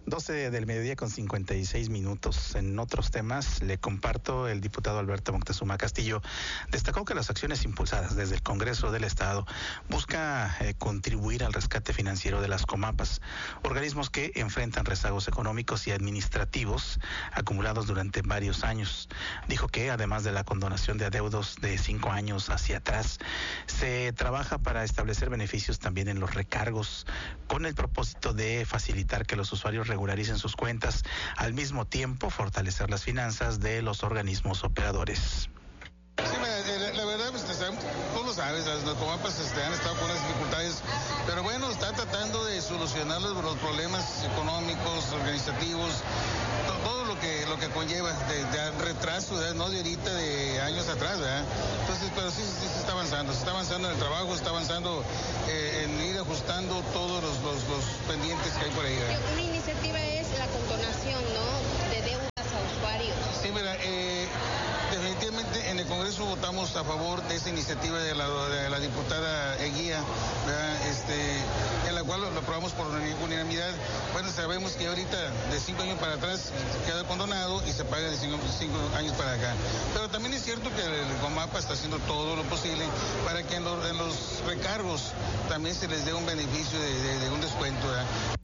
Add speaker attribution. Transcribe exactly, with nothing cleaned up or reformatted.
Speaker 1: doce del mediodía con cincuenta y seis minutos. En otros temas, le comparto, el diputado Alberto Moctezuma Castillo destacó que las acciones impulsadas desde el Congreso del Estado busca eh, contribuir al rescate financiero de las Comapas, organismos que enfrentan rezagos económicos y administrativos acumulados durante varios años. Dijo que además de la condonación de adeudos de cinco años hacia atrás, se trabaja para establecer beneficios también en los recargos, con el propósito de facilitar que los usuarios regularicen sus cuentas, al mismo tiempo fortalecer las finanzas de los organismos operadores.
Speaker 2: Sí, la, la verdad, pues, tú lo sabes, las Comapas este, han estado con unas dificultades, pero bueno, está tratando de solucionar los, los problemas económicos, organizativos, todo, todo lo que lo que conlleva de, de retraso, ¿verdad? No de ahorita, de años atrás, ¿verdad? Entonces, pero sí, sí se está avanzando, se está avanzando en el trabajo, se está avanzando eh, en ir ajustando todos los, los, los pendientes que hay por ahí, ¿verdad?
Speaker 3: Una iniciativa es la condonación, ¿no?, de deudas a usuarios.
Speaker 2: Sí, mira, eh, definitivamente en el Congreso votamos a favor de esa iniciativa de la, de la diputada Eguía, ¿verdad? Este, en la cual lo, lo aprobamos por unanimidad. Bueno, sabemos que ahorita de cinco años para atrás queda condonado y se paga de cinco, cinco años para acá. Pero también es cierto que el Comapa está haciendo todo lo posible para que en los, en los recargos también se les dé un beneficio de, de, de un descuento, ¿verdad?